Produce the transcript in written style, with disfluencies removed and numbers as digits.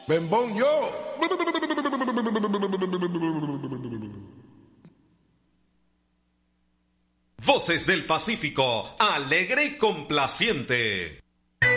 Bembón yo. Voces del Pacífico, alegre y complaciente.